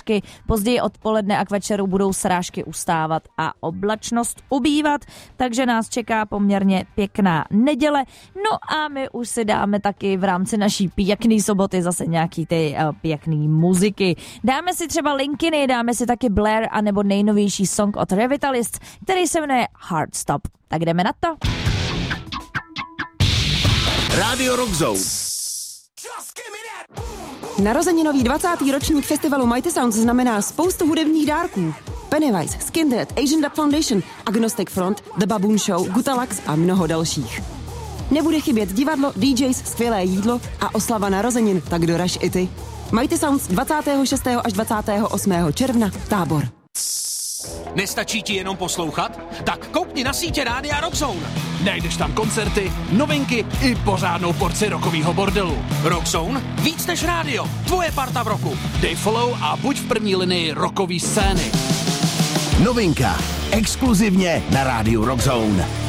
srážky, později odpoledne a k večeru budou srážky ustávat a oblačnost ubývat, takže nás čeká poměrně pěkná neděle. No a my už si dáme taky v rámci naší pěkný soboty zase nějaký ty pěkný muziky. Dáme si třeba Linkiny, dáme si taky Blair a nebo nejnovější song od Revitalists, který se jmenuje Hard Stop. Tak jdeme na to. Radio Rock Zone. Narozeninový 20. ročník festivalu Mighty Sounds znamená spoustu hudebních dárků. Pennywise, Skindead, Asian Dub Foundation, Agnostic Front, The Baboon Show, Gutalax a mnoho dalších. Nebude chybět divadlo, DJs, skvělé jídlo a oslava narozenin, tak doraž i ty. Mighty Sounds 26. až 28. června, Tábor. Nestačí ti jenom poslouchat? Tak koukni na sítě Rádia Rock Zone. Najdeš tam koncerty, novinky i pořádnou porci rockovýho bordelu. Rock Zone? Víc než rádio. Tvoje parta v roku. Dej follow a buď v první linii rockový scény. Novinka. Exkluzivně na Rádiu Rock Zone.